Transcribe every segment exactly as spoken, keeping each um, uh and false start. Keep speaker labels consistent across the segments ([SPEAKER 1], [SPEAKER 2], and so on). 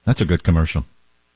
[SPEAKER 1] That's a good commercial.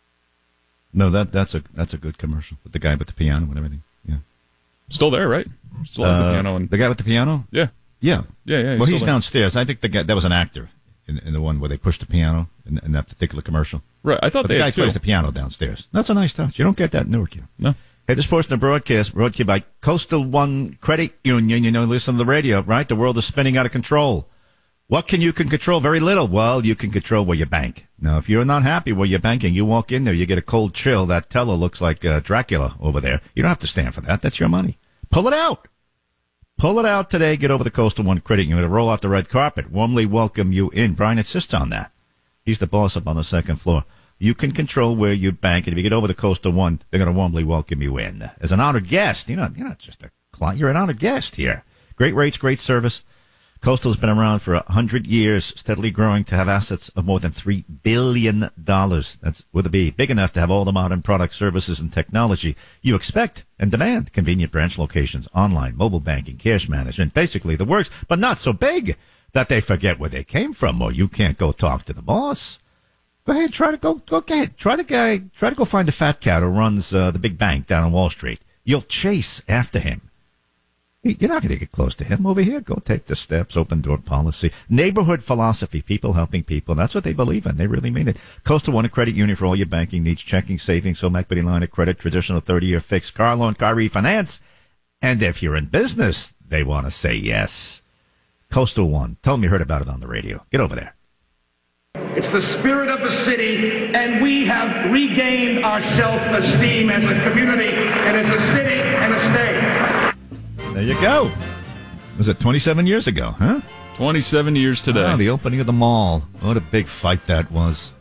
[SPEAKER 1] No, that that's a that's a good commercial with the guy with the piano and everything. Yeah,
[SPEAKER 2] still there, right? Still has
[SPEAKER 1] uh,
[SPEAKER 2] the piano. And
[SPEAKER 1] the guy with the piano.
[SPEAKER 2] Yeah,
[SPEAKER 1] yeah,
[SPEAKER 2] yeah, yeah. He's
[SPEAKER 1] well, he's
[SPEAKER 2] there.
[SPEAKER 1] downstairs. I think the guy that was an actor in, in the one where they pushed the piano in, in that particular commercial.
[SPEAKER 2] Right. I thought
[SPEAKER 1] but
[SPEAKER 2] they
[SPEAKER 1] the guy
[SPEAKER 2] had two.
[SPEAKER 1] plays the piano downstairs. That's a nice touch. You don't get that in Newark. You know?
[SPEAKER 2] No.
[SPEAKER 1] Hey, this portion of broadcast brought to you by Coastal One Credit Union. You know, listen to the radio, right? The world is spinning out of control. What can you can control? Very little. Well, you can control where you bank. Now, if you're not happy where you're banking, you walk in there, you get a cold chill. That teller looks like uh, Dracula over there. You don't have to stand for that. That's your money. Pull it out. Pull it out today. Get over the Coastal One Credit Union. Roll out the red carpet. Warmly welcome you in. Brian insists on that. He's the boss up on the second floor. You can control where you bank, and if you get over the Coastal One, they're going to warmly welcome you in. As an honored guest, you're not, you're not just a client, you're an honored guest here. Great rates, great service. Coastal's been around for one hundred years, steadily growing to have assets of more than three billion dollars. That's with a B. Big enough to have all the modern products, services, and technology you expect and demand. Convenient branch locations, online, mobile banking, cash management, basically the works, but not so big that they forget where they came from or you can't go talk to the boss. Go ahead, try to go, go ahead. Try to guy, try to go find the fat cat who runs uh, the big bank down on Wall Street. You'll chase after him. You're not going to get close to him. Over here, go take the steps, open door policy, neighborhood philosophy, people helping people. That's what they believe in. They really mean it. Coastal One Credit Union for all your banking needs, checking, savings, home equity line of credit, traditional thirty-year fixed, car loan, car refinance. And if you're in business, they want to say yes. Coastal One. Tell them you heard about it on the radio. Get over there.
[SPEAKER 3] It's the spirit of the city, and we have regained our self-esteem as a community and as a city and a state.
[SPEAKER 1] There you go. Was it twenty-seven years ago, huh?
[SPEAKER 2] twenty-seven years today.
[SPEAKER 1] Oh, the opening of the mall. What a big fight that was.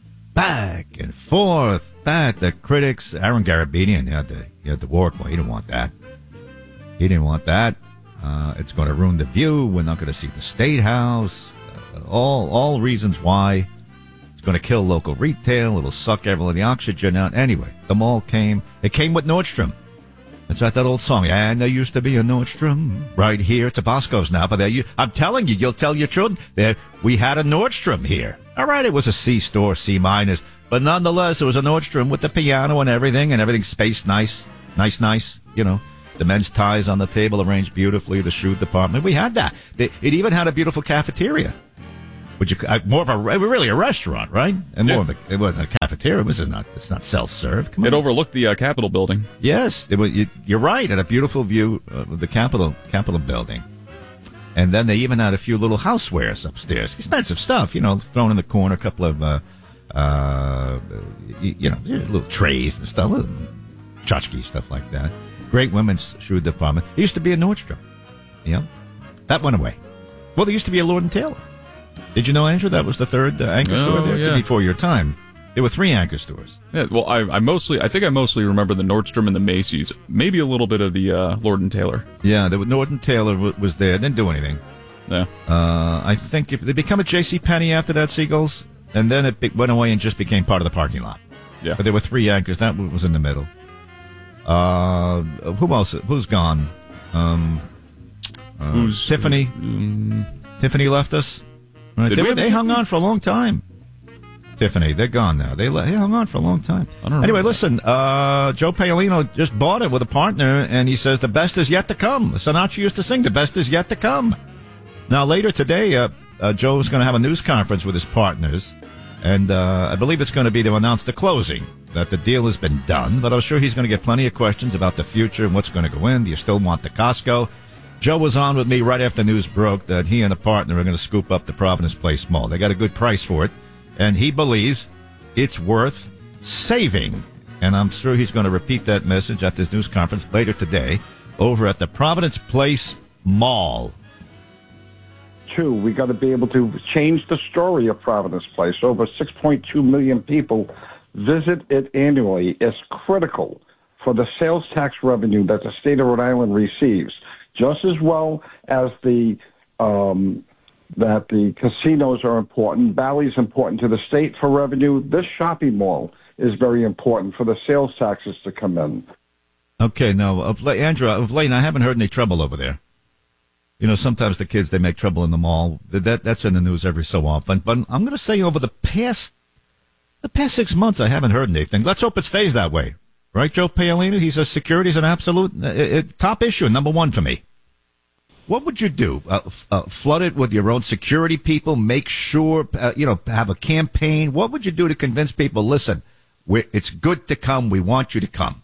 [SPEAKER 1] Back and forth. Back. The critics. Aaron Garabedian, he had to, he had to walk. Well, he didn't want that. He didn't want that. Uh, it's going to ruin the view. We're not going to see the State House. Uh, all, all reasons why. It's going to kill local retail. It'll suck everyone the oxygen out. Anyway, the mall came. It came with Nordstrom. It's like that old song. And there used to be a Nordstrom right here. It's a Bosco's now, but there you, I'm telling you, you'll tell your children. There, we had a Nordstrom here. All right, it was a C store, C minus, but nonetheless, it was a Nordstrom with the piano and everything, and everything spaced nice, nice, nice. You know, the men's ties on the table arranged beautifully. The shoe department, we had that. It even had a beautiful cafeteria. Would you uh, more of a really a restaurant, right? And more
[SPEAKER 2] yeah.
[SPEAKER 1] of a, it wasn't a cafeteria. This is not. It's not self-serve. Come on.
[SPEAKER 2] It overlooked the uh, Capitol building.
[SPEAKER 1] Yes, it was. You, you're right. Had a beautiful view of the Capitol Capitol building, and then they even had a few little housewares upstairs. Expensive stuff, you know, thrown in the corner. A couple of, uh, uh, you, you know, little trays and stuff, little tchotchke stuff like that. Great women's shoe department. It used to be a Nordstrom. Yeah, that went away. Well, there used to be a Lord and Taylor. Did you know, Andrew, that was the third uh, anchor
[SPEAKER 2] oh,
[SPEAKER 1] store there?
[SPEAKER 2] Yeah.
[SPEAKER 1] It's before your time. There were three anchor stores.
[SPEAKER 2] Yeah, well, I, I mostly, I think I mostly remember the Nordstrom and the Macy's. Maybe a little bit of the uh, Lord and Taylor.
[SPEAKER 1] Yeah, the Lord and Taylor w- was there. Didn't do anything.
[SPEAKER 2] Yeah.
[SPEAKER 1] Uh, I think if they become a J C Penney after that, Seagulls, and then it be- went away and just became part of the parking lot.
[SPEAKER 2] Yeah.
[SPEAKER 1] But there were three anchors. That was in the middle. Uh, who else? Who's gone? Um, uh,
[SPEAKER 2] Who's
[SPEAKER 1] Tiffany?
[SPEAKER 2] Um,
[SPEAKER 1] Tiffany left us. Right.
[SPEAKER 2] Did
[SPEAKER 1] They,
[SPEAKER 2] we
[SPEAKER 1] were,
[SPEAKER 2] have a
[SPEAKER 1] they hung
[SPEAKER 2] Tiffany?
[SPEAKER 1] on for a long time. Tiffany, they're gone now. They, le- they hung on for a long time.
[SPEAKER 2] I don't
[SPEAKER 1] Anyway,
[SPEAKER 2] remember.
[SPEAKER 1] listen, uh, Joe Paolino just bought it with a partner, and he says the best is yet to come. Sinatra used to sing, the best is yet to come. Now, later today, uh, uh, Joe's going to have a news conference with his partners, and uh, I believe it's going to be to announce the closing, that the deal has been done, but I'm sure he's going to get plenty of questions about the future and what's going to go in. Do you still want the Costco? Joe was on with me right after news broke that he and a partner are going to scoop up the Providence Place Mall. They got a good price for it, and he believes it's worth saving. And I'm sure he's going to repeat that message at this news conference later today over at the Providence Place Mall.
[SPEAKER 4] Two, we got to be able to change the story of Providence Place. Over six point two million people visit it annually. It's critical for the sales tax revenue that the state of Rhode Island receives, just as well as the um, that the casinos are important. Bally's important to the state for revenue. This shopping mall is very important for the sales taxes to come in.
[SPEAKER 1] Okay, now, of late, Andrew, of late, I haven't heard any trouble over there. You know, sometimes the kids, they make trouble in the mall. That That's in the news every so often. But I'm going to say over the past The past six months, I haven't heard anything. Let's hope it stays that way. Right, Joe Paolino? He says security is an absolute uh, uh, top issue, number one for me. What would you do? Uh, f- uh, flood it with your own security people? Make sure, uh, you know, have a campaign? What would you do to convince people, listen, we're, it's good to come. We want you to come.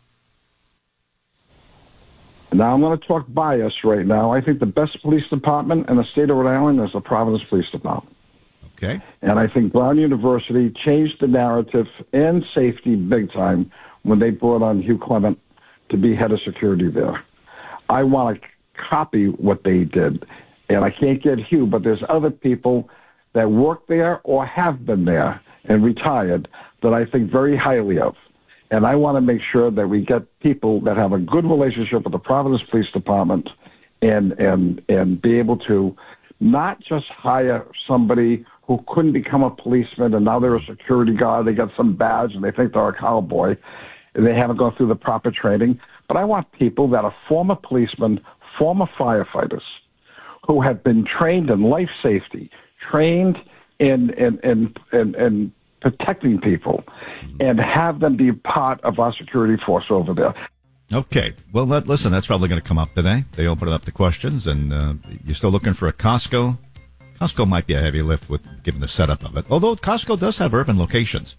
[SPEAKER 4] Now, I'm going to talk bias right now. I think the best police department in the state of Rhode Island is the Providence Police Department.
[SPEAKER 1] Okay.
[SPEAKER 4] And I think Brown University changed the narrative and safety big time when they brought on Hugh Clement to be head of security there. I want to copy what they did. And I can't get Hugh, but there's other people that work there or have been there and retired that I think very highly of. And I want to make sure that we get people that have a good relationship with the Providence Police Department and and and be able to not just hire somebody who couldn't become a policeman and now they're a security guard, they got some badge and they think they're a cowboy, and they haven't gone through the proper training. But I want people that are former policemen, former firefighters, who have been trained in life safety, trained in in in in, in protecting people, and have them be part of our security force over there.
[SPEAKER 1] Okay. Well, let, listen, that's probably going to come up today. They open it up to questions, and uh, you're still looking for a Costco. Costco might be a heavy lift with given the setup of it, although Costco does have urban locations.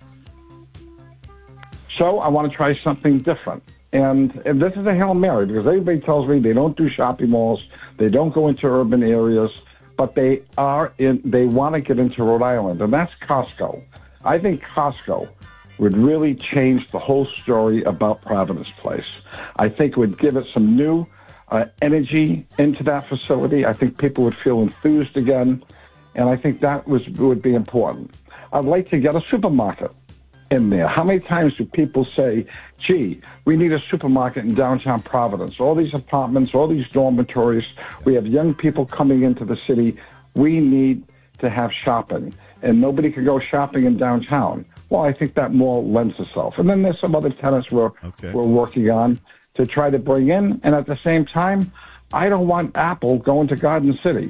[SPEAKER 4] So I want to try something different. And, and this is a Hail Mary, because everybody tells me they don't do shopping malls, they don't go into urban areas, but they are in. They want to get into Rhode Island, and that's Costco. I think Costco would really change the whole story about Providence Place. I think it would give it some new uh, energy into that facility. I think people would feel enthused again, and I think that was would be important. I'd like to get a supermarket in there. How many times do people say, gee, we need a supermarket in downtown Providence, all these apartments, all these dormitories, we have young people coming into the city, we need to have shopping, and nobody can go shopping in downtown. Well, I think that more lends itself. And then there's some other tenants we're, okay. we're working on to try to bring in, and at the same time, I don't want Apple going to Garden City.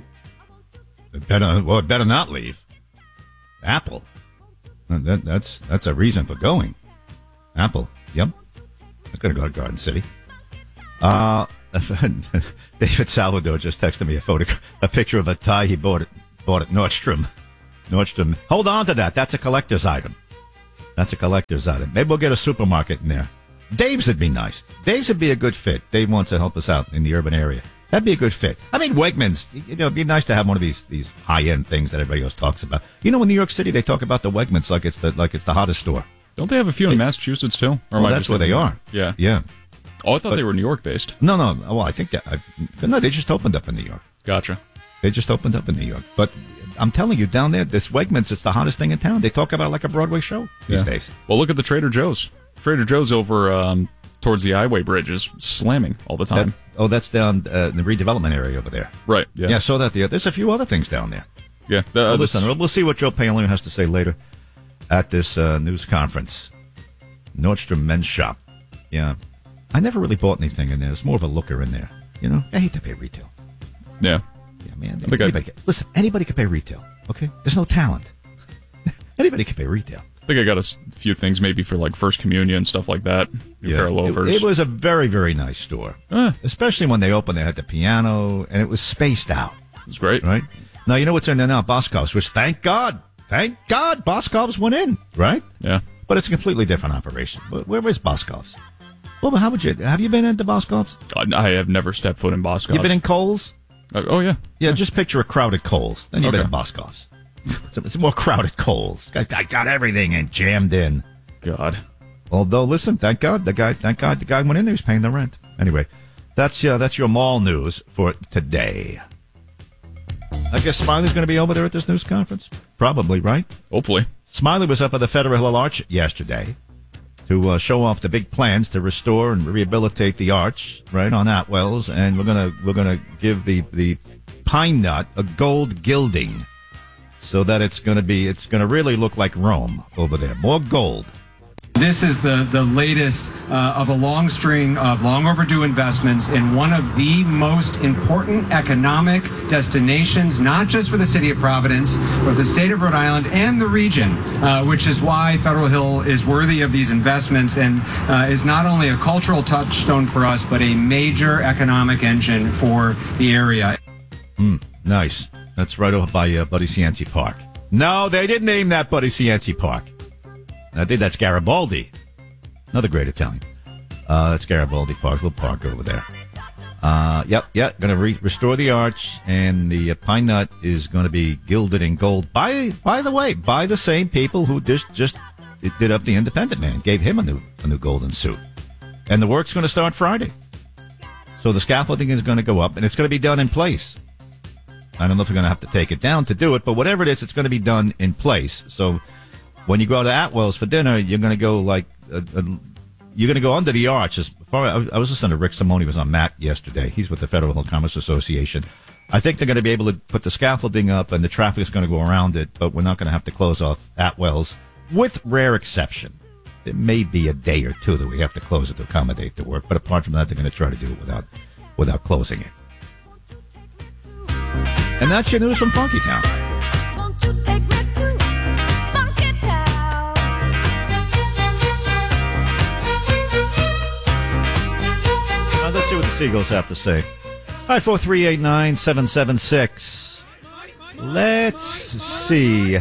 [SPEAKER 1] It better, well, it better not leave. Apple. That, that's that's a reason for going. Apple, yep. I'm going to go to Garden City. Uh, David Salvador just texted me a photo, a picture of a tie he bought at, bought at Nordstrom. Nordstrom. Hold on to that. That's a collector's item. That's a collector's item. Maybe we'll get a supermarket in there. Dave's would be nice. Dave's would be a good fit. Dave wants to help us out in the urban area. That'd be a good fit. I mean, Wegmans, you know, it'd be nice to have one of these these high-end things that everybody else talks about. You know, in New York City, they talk about the Wegmans like it's the like it's the hottest store.
[SPEAKER 2] Don't they have a few in Massachusetts, too?
[SPEAKER 1] Or well, that's where they are.
[SPEAKER 2] Yeah.
[SPEAKER 1] Yeah.
[SPEAKER 2] Oh, I thought
[SPEAKER 1] but,
[SPEAKER 2] they were New York-based.
[SPEAKER 1] No, no. Well, I think that... I, no, they just opened up in New York.
[SPEAKER 2] Gotcha.
[SPEAKER 1] They just opened up in New York. But I'm telling you, down there, this Wegmans, it's the hottest thing in town. They talk about it like a Broadway show these
[SPEAKER 2] yeah.
[SPEAKER 1] days.
[SPEAKER 2] Well, look at the Trader Joe's. Trader Joe's over um, towards the Highway Bridge is slamming all the time.
[SPEAKER 1] That, oh, that's down uh, in the redevelopment area over there.
[SPEAKER 2] Right, yeah.
[SPEAKER 1] Yeah, I saw that. The, there's a few other things down there.
[SPEAKER 2] Yeah. The,
[SPEAKER 1] well,
[SPEAKER 2] uh,
[SPEAKER 1] listen, we'll, we'll see what Joe Paolino has to say later at this uh, news conference. Nordstrom Men's Shop. Yeah. I never really bought anything in there. It's more of a looker in there. You know, I hate to pay retail.
[SPEAKER 2] Yeah.
[SPEAKER 1] Yeah, man. Anybody can, listen, anybody can pay retail, okay? There's no talent. Anybody can pay retail.
[SPEAKER 2] I think I got a few things maybe for like First Communion and stuff like that. Your
[SPEAKER 1] yeah,
[SPEAKER 2] pair of loafers.
[SPEAKER 1] It, it was a very, very nice store. Eh. Especially when they opened, they had the piano, and it was spaced out.
[SPEAKER 2] It was great.
[SPEAKER 1] Right? Now, you know what's in there now? Boscov's, which thank God, thank God Boscov's went in, right?
[SPEAKER 2] Yeah.
[SPEAKER 1] But it's a completely different operation. Where is Boscov's? Well, how would you, have you been into Boscov's?
[SPEAKER 2] I have never stepped foot in Boscov's.
[SPEAKER 1] You been in Kohl's?
[SPEAKER 2] Uh, oh, yeah.
[SPEAKER 1] Yeah, just picture a crowded Kohl's. Then you've
[SPEAKER 2] okay.
[SPEAKER 1] been in Boscov's. It's, a, it's a more crowded Kohl's. I got everything in, jammed in.
[SPEAKER 2] God.
[SPEAKER 1] Although, listen, thank God the guy, thank God the guy went in there. He was paying the rent. Anyway, that's uh, that's your mall news for today. I guess Smiley's going to be over there at this news conference. Probably, right?
[SPEAKER 2] Hopefully. Smiley
[SPEAKER 1] was up at the Federal Hill Arch yesterday to uh, show off the big plans to restore and rehabilitate the arch, right on Atwells, and we're gonna we're gonna give the the pine nut a gold gilding, so that it's gonna be it's gonna really look like Rome over there. More gold,
[SPEAKER 5] This is the, the latest uh, of a long string of long overdue investments in one of the most important economic destinations, not just for the city of Providence, but the state of Rhode Island and the region, uh, which is why Federal Hill is worthy of these investments and uh, is not only a cultural touchstone for us, but a major economic engine for the area.
[SPEAKER 1] Mm, nice. That's right over by uh, Buddy Cianci Park. No, they didn't name that Buddy Cianci Park. I think that's Garibaldi. Another great Italian. Uh, that's Garibaldi Park. Little park over there. Uh, yep, yep. Going to re- restore the arch, and the uh, pine nut is going to be gilded in gold. By by the way, by the same people who just just did up the Independent Man, gave him a new a new golden suit, and the work's going to start Friday. So the scaffolding is going to go up, and it's going to be done in place. I don't know if you're going to have to take it down to do it, but whatever it is, it's going to be done in place. So when you go to Atwell's for dinner, you're going to go like uh, uh, you're going to go under the arch. As far I, I was listening to Rick Simone. He was on Matt yesterday. He's with the Federal Hill Commerce Association. I think they're going to be able to put the scaffolding up, and the traffic is going to go around it. But we're not going to have to close off Atwell's, with rare exception. There may be a day or two that we have to close it to accommodate the work. But apart from that, they're going to try to do it without without closing it. And that's your news from Funky Town. Let's see what the Seagulls have to say. All right, four three eight nine, seven seven six. Let's see.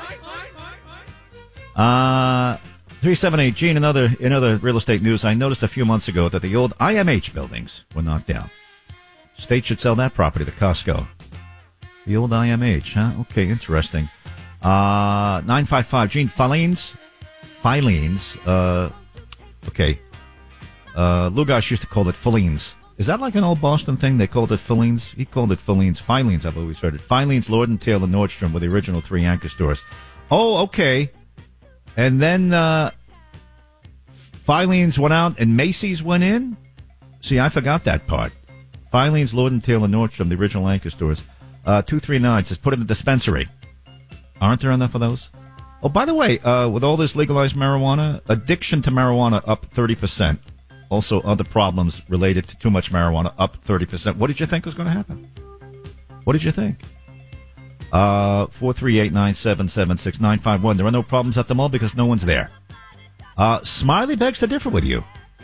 [SPEAKER 1] Uh, three seven eight, Gene, another, in other real estate news, I noticed a few months ago that the old I M H buildings were knocked down. State should sell that property to Costco. The old I M H, huh? Okay, interesting. Uh, nine five five, Gene, Filene's, Filene's, uh, okay. Uh, Lugosh used to call it Filene's. Is that like an old Boston thing? They called it Filene's? He called it Filene's. Filene's, I've always heard it. Filene's, Lord and Taylor, Nordstrom were the original three anchor stores. Oh, okay. And then, uh, Filene's went out and Macy's went in? See, I forgot that part. Filene's, Lord and Taylor, Nordstrom, the original anchor stores. Uh, two three nine says put in the dispensary. Aren't there enough of those? Oh, by the way, uh, with all this legalized marijuana, addiction to marijuana up thirty percent. Also, other problems related to too much marijuana up thirty percent. What did you think was going to happen? What did you think? Uh, four three eight nine seven seven six nine five one. There are no problems at the mall because no one's there. Uh, Smiley begs to differ with you.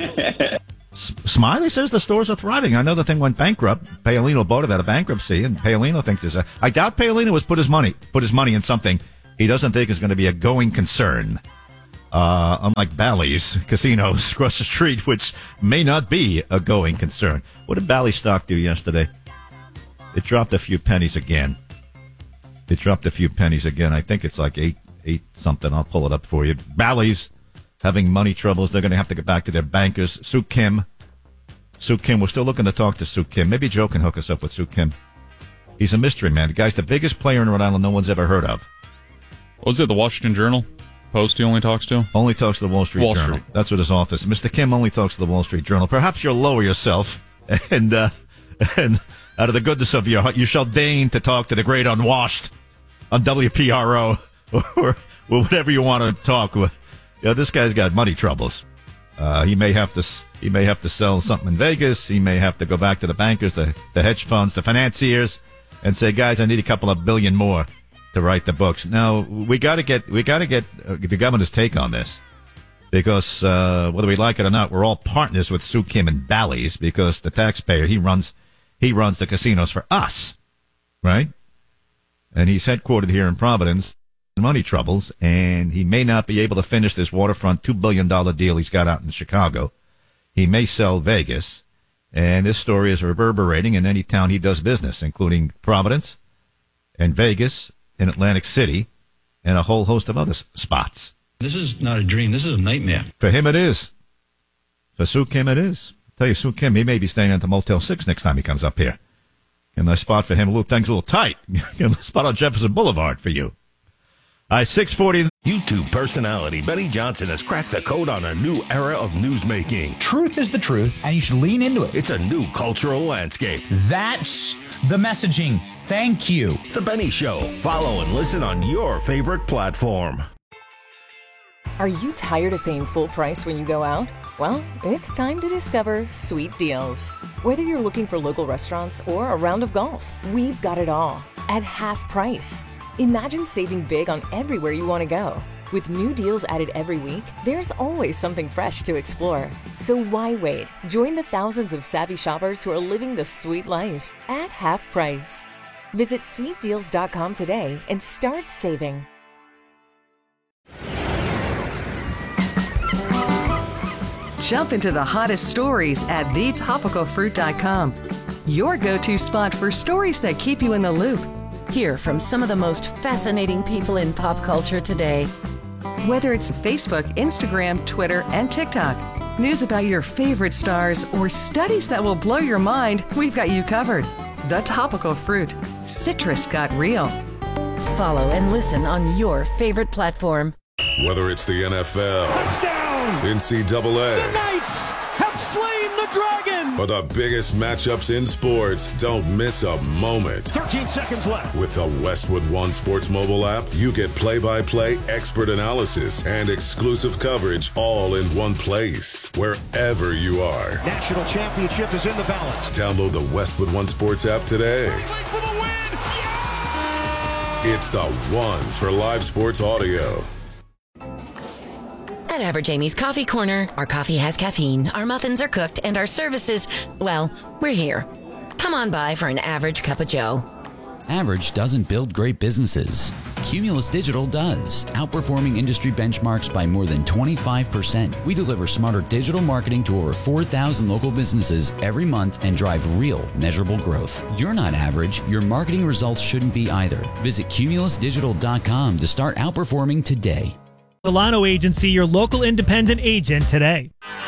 [SPEAKER 1] S- Smiley says the stores are thriving. I know the thing went bankrupt. Paolino bought it out of bankruptcy, and Paolino thinks there's a... I doubt Paolino has put his money, put his money in something he doesn't think is going to be a going concern. Uh, unlike Bally's casinos across the street, which may not be a going concern. What did Bally stock do yesterday? It dropped a few pennies again. It dropped a few pennies again. I think it's like eight, eight something. I'll pull it up for you. Bally's having money troubles. They're going to have to get back to their bankers. Sue Kim. Sue Kim. We're still looking to talk to Sue Kim. Maybe Joe can hook us up with Sue Kim. He's a mystery man. The guy's the biggest player in Rhode Island no one's ever heard of.
[SPEAKER 2] What was it, the Washington Journal? Post he only talks to?
[SPEAKER 1] Only talks to the Wall Street
[SPEAKER 2] Wall
[SPEAKER 1] Journal.
[SPEAKER 2] Street.
[SPEAKER 1] That's what his office. Mister Kim only talks to the Wall Street Journal. Perhaps you'll lower yourself and uh, and out of the goodness of your heart, you shall deign to talk to the great unwashed on W P R O or, or whatever you want to talk with. You know, this guy's got money troubles. Uh, he may have to he may have to sell something in Vegas. He may have to go back to the bankers, the the hedge funds, the financiers, and say, guys, I need a couple of billion more to write the books. Now we got to get we got to get uh, the governor's take on this, because uh, whether we like it or not, we're all partners with Sue Kim and Bally's, because the taxpayer he runs he runs the casinos for us, right? And he's headquartered here in Providence. Money troubles, and he may not be able to finish this waterfront two billion dollars deal he's got out in Chicago. He may sell Vegas, and this story is reverberating in any town he does business, including Providence and Vegas and Atlantic City and a whole host of other s- spots.
[SPEAKER 6] This is not a dream. This is a nightmare.
[SPEAKER 1] For him it is. For Sue Kim it is. I tell you, Sue Kim, he may be staying at the Motel six next time he comes up here. And the spot for him, a little thing's a little tight. A spot on Jefferson Boulevard for you. All right, six forty.
[SPEAKER 7] YouTube personality Benny Johnson has cracked the code on a new era of newsmaking.
[SPEAKER 8] Truth is the truth, and you should lean into it.
[SPEAKER 7] It's a new cultural landscape.
[SPEAKER 8] That's the messaging. Thank you.
[SPEAKER 7] The Benny Show. Follow and listen on your favorite platform.
[SPEAKER 9] Are you tired of paying full price when you go out? Well, it's time to discover Sweet Deals. Whether you're looking for local restaurants or a round of golf, we've got it all at half price. Imagine saving big on everywhere you want to go. With new deals added every week, there's always something fresh to explore. So why wait? Join the thousands of savvy shoppers who are living the sweet life at half price. Visit sweet deals dot com today and start saving.
[SPEAKER 10] Jump into the hottest stories at the topical fruit dot com. Your go-to spot for stories that keep you in the loop.
[SPEAKER 11] Hear from some of the most fascinating people in pop culture today.
[SPEAKER 10] Whether it's Facebook, Instagram, Twitter, and TikTok, news about your favorite stars, or studies that will blow your mind, we've got you covered. The Topical Fruit. Citrus got real.
[SPEAKER 11] Follow and listen on your favorite platform.
[SPEAKER 12] Whether it's the N F L,
[SPEAKER 13] touchdown,
[SPEAKER 12] N C double A,
[SPEAKER 13] the Knights have slain the dragon,
[SPEAKER 12] or the biggest matchups in sports, don't miss a moment.
[SPEAKER 13] thirteen seconds left.
[SPEAKER 12] With the Westwood One Sports mobile app, you get play-by-play, expert analysis, and exclusive coverage all in one place, wherever you are.
[SPEAKER 13] National championship is in the balance.
[SPEAKER 12] Download the Westwood One Sports app today.
[SPEAKER 13] For the win. Yeah!
[SPEAKER 12] It's the one for live sports audio.
[SPEAKER 14] At Average Amy's Coffee Corner, our coffee has caffeine, our muffins are cooked, and our services, well, we're here. Come on by for an average cup of joe.
[SPEAKER 15] Average doesn't build great businesses. Cumulus Digital does, outperforming industry benchmarks by more than twenty-five percent. We deliver smarter digital marketing to over four thousand local businesses every month and drive real, measurable growth. You're not average. Your marketing results shouldn't be either. Visit cumulus digital dot com to start outperforming today.
[SPEAKER 16] Milano Agency, your local independent agent today.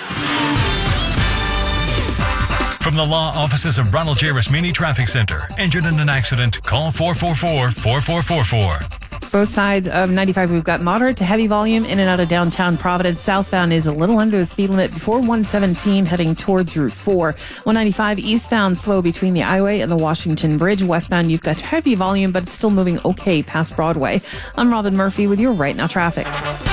[SPEAKER 17] From the law offices of Ronald J. Rasmini Traffic Center. Injured in an accident? Call four four four, four four four four.
[SPEAKER 18] Both sides of ninety-five, we've got moderate to heavy volume in and out of downtown Providence. Southbound is a little under the speed limit before one seventeen heading towards Route four. one ninety-five eastbound slow between the I-Way and the Washington Bridge. Westbound, you've got heavy volume, but it's still moving okay past Broadway. I'm Robin Murphy with your Right Now traffic.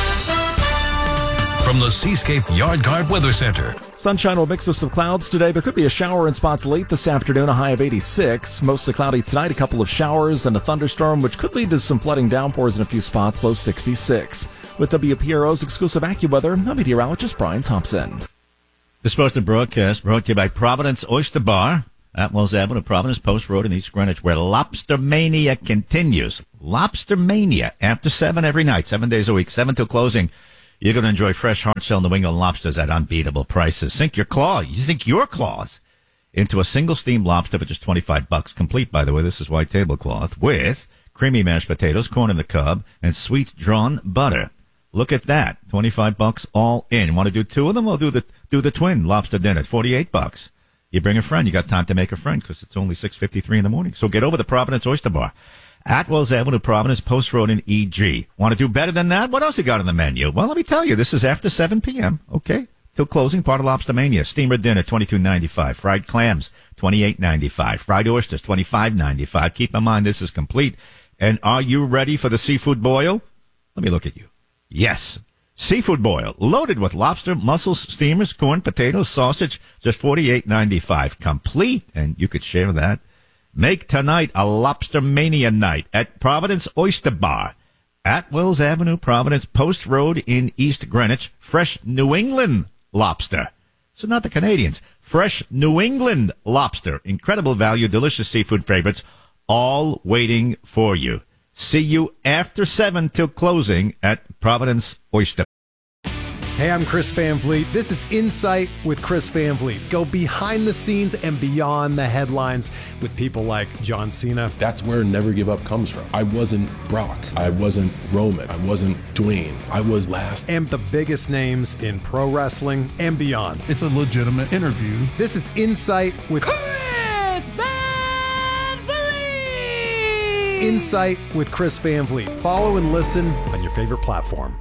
[SPEAKER 17] From the Seascape Yard Guard Weather Center.
[SPEAKER 19] Sunshine will mix with some clouds today. There could be a shower in spots late this afternoon, a high of eighty-six. Mostly cloudy tonight, a couple of showers and a thunderstorm, which could lead to some flooding downpours in a few spots, low sixty-six. With W P R O's exclusive AccuWeather, I'm meteorologist Brian Thompson.
[SPEAKER 1] This posted broadcast brought to you by Providence Oyster Bar, Atwells Avenue, Providence Post Road in East Greenwich, where Lobster Mania continues. Lobster Mania after seven every night, seven days a week, seven till closing. You're going to enjoy fresh hard-shell New England lobsters at unbeatable prices. Sink your claw, you sink your claws into a single steamed lobster for just twenty-five bucks. Complete, by the way, this is white tablecloth, with creamy mashed potatoes, corn in the cob, and sweet drawn butter. Look at that, twenty-five bucks all in. You want to do two of them? We'll do the do the twin lobster dinner at forty-eight bucks. You bring a friend, you got time to make a friend because it's only six fifty-three in the morning. So get over to Providence Oyster Bar. Atwells Avenue, Providence, Post Road in E G. Want to do better than that? What else you got on the menu? Well, let me tell you, this is after seven p.m., okay? Till closing, part of Lobster Mania. Steamer dinner, twenty-two ninety-five. Fried clams, twenty-eight ninety-five. Fried oysters, twenty-five ninety-five. Keep in mind, this is complete. And are you ready for the seafood boil? Let me look at you. Yes. Seafood boil, loaded with lobster, mussels, steamers, corn, potatoes, sausage, just forty-eight ninety-five. Complete, and you could share that. Make tonight a Lobster Mania night at Providence Oyster Bar, Atwells Avenue, Providence, Post Road in East Greenwich. Fresh New England lobster. So not the Canadians. Fresh New England lobster. Incredible value, delicious seafood favorites, all waiting for you. See you after seven till closing at Providence Oyster.
[SPEAKER 20] Hey, I'm Chris Van Vliet. This is Insight with Chris Van Vliet. Go behind the scenes and beyond the headlines with people like John Cena.
[SPEAKER 21] That's where Never Give Up comes from. I wasn't Brock. I wasn't Roman. I wasn't Dwayne. I was last.
[SPEAKER 20] And the biggest names in pro wrestling and beyond.
[SPEAKER 22] It's a legitimate interview.
[SPEAKER 20] This is Insight with
[SPEAKER 23] Chris Van Vliet.
[SPEAKER 20] Insight with Chris Van Vliet. Follow and listen on your favorite platform.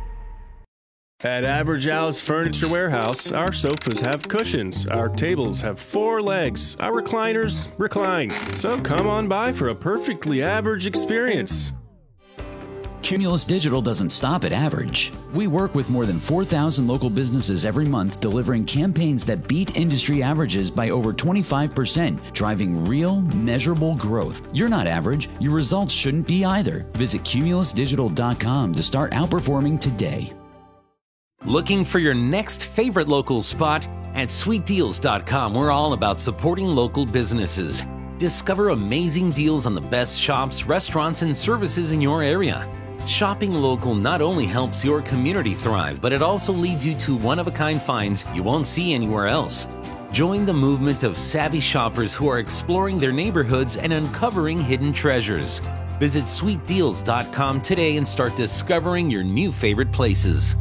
[SPEAKER 24] At Average Al's Furniture Warehouse, our sofas have cushions, our tables have four legs, our recliners recline. So come on by for a perfectly average experience.
[SPEAKER 15] Cumulus Digital doesn't stop at average. We work with more than four thousand local businesses every month, delivering campaigns that beat industry averages by over twenty-five percent, driving real, measurable growth. You're not average. Your results shouldn't be either. Visit cumulus digital dot com to start outperforming today.
[SPEAKER 3] Looking for your next favorite local spot? At sweet deals dot com, we're all about supporting local businesses. Discover amazing deals on the best shops, restaurants, and services in your area. Shopping local not only helps your community thrive, but it also leads you to one-of-a-kind finds you won't see anywhere else. Join the movement of savvy shoppers who are exploring their neighborhoods and uncovering hidden treasures. Visit sweet deals dot com today and start discovering your new favorite places.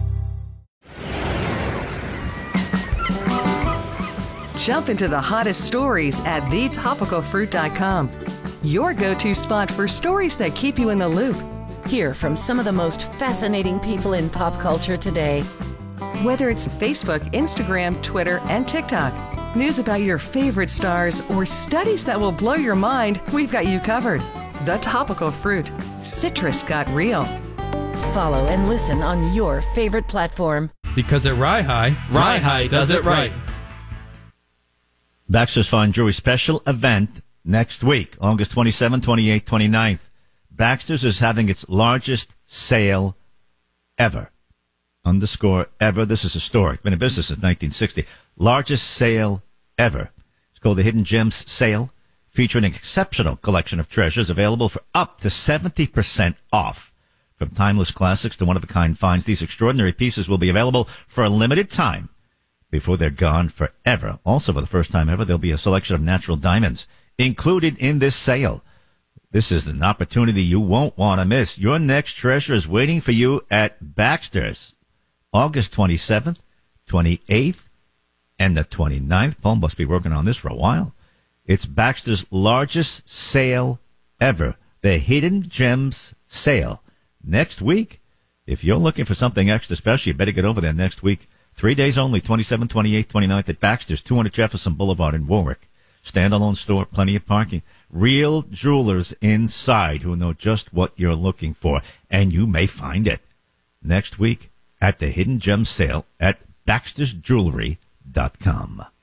[SPEAKER 10] Jump into the hottest stories at the topical fruit dot com. Your go-to spot for stories that keep you in the loop.
[SPEAKER 11] Hear from some of the most fascinating people in pop culture today.
[SPEAKER 10] Whether it's Facebook, Instagram, Twitter, and TikTok, news about your favorite stars, or studies that will blow your mind, we've got you covered. The Topical Fruit. Citrus got real.
[SPEAKER 11] Follow and listen on your favorite platform.
[SPEAKER 4] Because at Rye High, Rye High does it right.
[SPEAKER 1] Baxter's Fine Jewelry special event next week, August twenty-seventh, twenty-eighth, twenty-ninth. Baxter's is having its largest sale ever. Underscore ever. This is historic. Been in business since nineteen sixty. Largest sale ever. It's called the Hidden Gems Sale, featuring an exceptional collection of treasures available for up to seventy percent off. From timeless classics to one-of-a-kind finds, these extraordinary pieces will be available for a limited time before they're gone forever. Also, for the first time ever, there'll be a selection of natural diamonds included in this sale. This is an opportunity you won't want to miss. Your next treasure is waiting for you at Baxter's, August twenty-seventh, twenty-eighth, and the twenty-ninth. Paul must be working on this for a while. It's Baxter's largest sale ever, the Hidden Gems Sale. Next week, if you're looking for something extra special, you better get over there next week. Three days only, twenty-seventh, twenty-eighth, twenty-ninth at Baxter's, two hundred Jefferson Boulevard in Warwick. Standalone store, plenty of parking. Real jewelers inside who know just what you're looking for, and you may find it next week at the Hidden Gem Sale at baxters jewelry dot com.